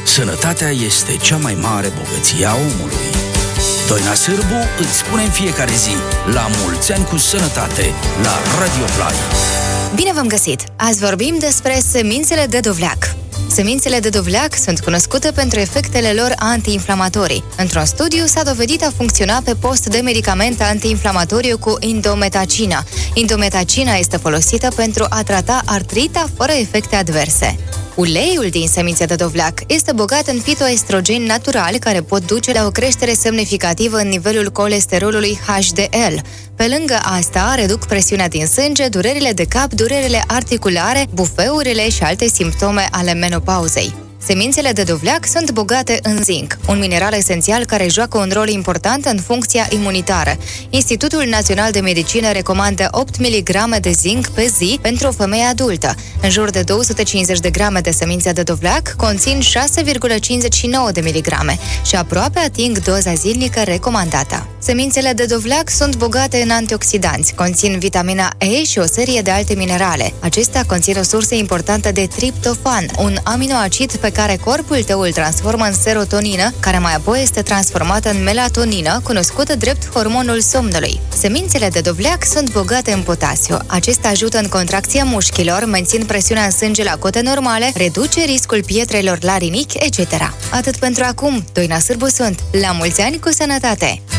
Sănătatea este cea mai mare bogăție a omului. Doina Sârbu îți spune în fiecare zi: la mulți ani cu sănătate, la Radio Play. Bine v-am găsit! Azi vorbim despre semințele de dovleac. Semințele de dovleac sunt cunoscute pentru efectele lor antiinflamatorii. Într-un studiu s-a dovedit a funcționa pe post de medicament antiinflamatoriu cu indometacina. Indometacina este folosită pentru a trata artrita fără efecte adverse. Uleiul din semințe de dovleac este bogat în fitoestrogeni naturali care pot duce la o creștere semnificativă în nivelul colesterolului HDL. Pe lângă asta, reduc presiunea din sânge, durerile de cap, durerile articulare, bufeurile și alte simptome ale menopauzei. Semințele de dovleac sunt bogate în zinc, un mineral esențial care joacă un rol important în funcția imunitară. Institutul Național de Medicină recomandă 8 mg de zinc pe zi pentru o femeie adultă. În jur de 250 de grame de semințe de dovleac conțin 6,59 de miligrame și aproape ating doza zilnică recomandată. Semințele de dovleac sunt bogate în antioxidanți, conțin vitamina E și o serie de alte minerale. Acestea conțin o sursă importantă de triptofan, un aminoacid pe care corpul tău îl transformă în serotonină, care mai apoi este transformată în melatonină, cunoscută drept hormonul somnului. Semințele de dovleac sunt bogate în potasiu. Acesta ajută în contracția mușchilor, mențin presiunea în sânge la cote normale, reduce riscul pietrelor la rinichi, etc. Atât pentru acum. Doina Sârbu sunt. La mulți ani cu sănătate!